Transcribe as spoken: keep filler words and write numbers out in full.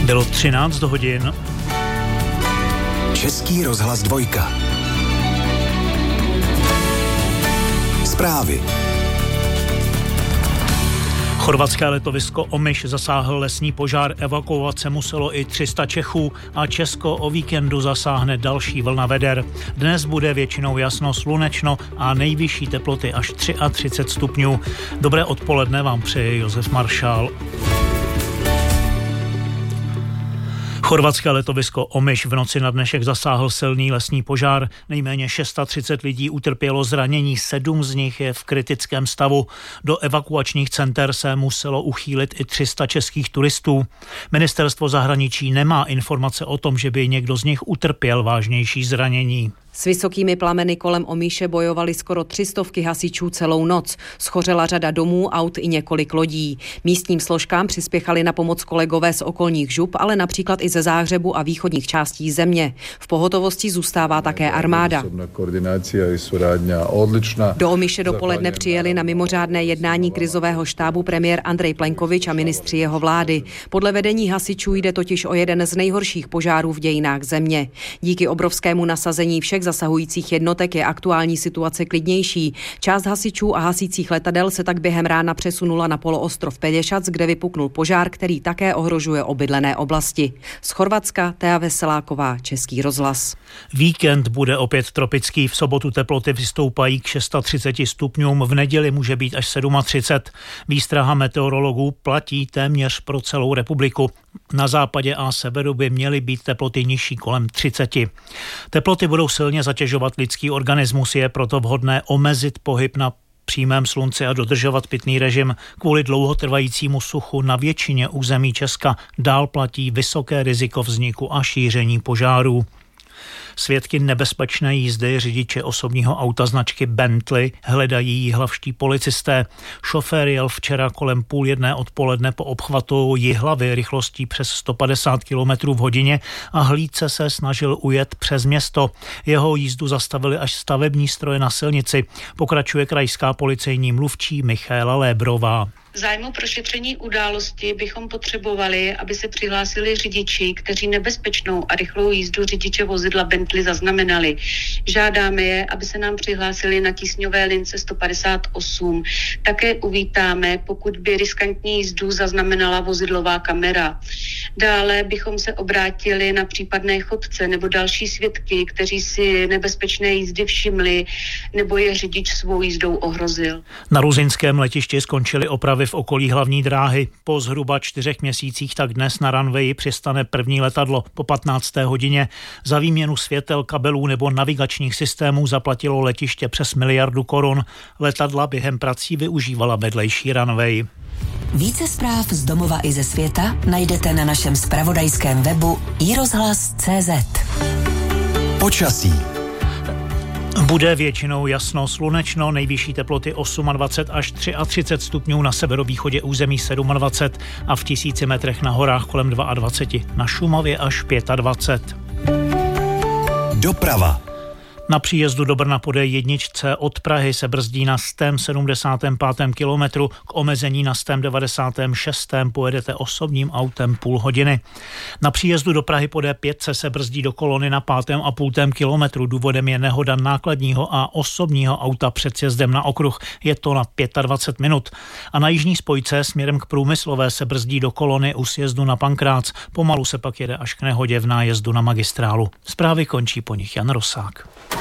Bylo třináct hodin. Český rozhlas dvojka. Zprávy. Chorvatské letovisko Omiš zasáhl lesní požár, evakuovat se muselo i tři sta Čechů a Česko o víkendu zasáhne další vlna veder. Dnes bude většinou jasno, slunečno a nejvyšší teploty až třicet tři stupňů. Dobré odpoledne vám přeje Josef Maršál. Chorvatské letovisko Omiš v noci na dnešek zasáhl silný lesní požár. Nejméně třicet šest lidí utrpělo zranění, sedm z nich je v kritickém stavu. Do evakuačních center se muselo uchýlit i tři sta českých turistů. Ministerstvo zahraničí nemá informace o tom, že by někdo z nich utrpěl vážnější zranění. S vysokými plameny kolem Omíše bojovali skoro tři stovky hasičů celou noc. Schořela řada domů, aut i několik lodí. Místním složkám přispěchali na pomoc kolegové z okolních žup, ale například i ze Záhřebu a východních částí země. V pohotovosti zůstává také armáda. Do Omíše dopoledne přijeli na mimořádné jednání krizového štábu premiér Andrej Plenkovič a ministři jeho vlády. Podle vedení hasičů jde totiž o jeden z nejhorších požárů v dějinách země. Díky obrovskému nasazení všech zasahujících jednotek je aktuální situace klidnější. Část hasičů a hasících letadel se tak během rána přesunula na poloostrov Pelješac, kde vypuknul požár, který také ohrožuje obydlené oblasti. Z Chorvatska Thea Veseláková, Český rozhlas. Víkend bude opět tropický, v sobotu teploty vystoupají k třicet šesti stupňům, v neděli může být až třicet sedm. Výstraha meteorologů platí téměř pro celou republiku. Na západě a severu by měly být teploty nižší kolem třicet. Teploty budou silně zatěžovat lidský organismus, je proto vhodné omezit pohyb na přímém slunci a dodržovat pitný režim. Kvůli dlouhotrvajícímu suchu na většině území Česka dál platí vysoké riziko vzniku a šíření požárů. Svědky nebezpečné jízdy řidiče osobního auta značky Bentley hledají jihlavští policisté. Šofér jel včera kolem půl jedné odpoledne po obchvatu Jihlavy rychlostí přes sto padesát kilometrů v hodině a hlídce se snažil ujet přes město. Jeho jízdu zastavili až stavební stroje na silnici. Pokračuje krajská policejní mluvčí Michaela Lébrová. V zájmu prošetření události bychom potřebovali, aby se přihlásili řidiči, kteří nebezpečnou a rychlou jízdu řidiče vozidla Bentley zaznamenali. Žádáme je, aby se nám přihlásili na tísňové lince sto padesát osm. Také uvítáme, pokud by riskantní jízdu zaznamenala vozidlová kamera. Dále bychom se obrátili na případné chodce nebo další svědky, kteří si nebezpečné jízdy všimli nebo je řidič svou jízdou ohrozil. Na ruzinském letišti skončily opravy v okolí hlavní dráhy. Po zhruba čtyřech měsících tak dnes na runwayi přistane první letadlo po patnácté hodině. Za výměnu světel, kabelů nebo navigačních systémů zaplatilo letiště přes miliardu korun. Letadla během prací využívala vedlejší runway. Více zpráv z domova i ze světa najdete na našem zpravodajském webu i rozhlas tečka cé zet. Počasí. Bude většinou jasno, slunečno, nejvyšší teploty dvacet osm až třicet tři stupňů, na severovýchodě území dvacet sedm a v tisíci metrech na horách kolem dvacet dva, na Šumavě až dvacet pět. Doprava. Na příjezdu do Brna po dé jedna od Prahy se brzdí na sto sedmdesátém pátém kilometru, k omezení na sto devadesátém šestém pojedete osobním autem půl hodiny. Na příjezdu do Prahy po dé pět se brzdí do kolony na pátém a půltém kilometru, důvodem je nehoda nákladního a osobního auta před sjezdem na okruh, je to na dvacet pět minut. A na jižní spojce směrem k Průmyslové se brzdí do kolony u sjezdu na Pankrác, pomalu se pak jede až k nehodě v nájezdu na magistrálu. Zprávy končí, po nich Jan Rosák.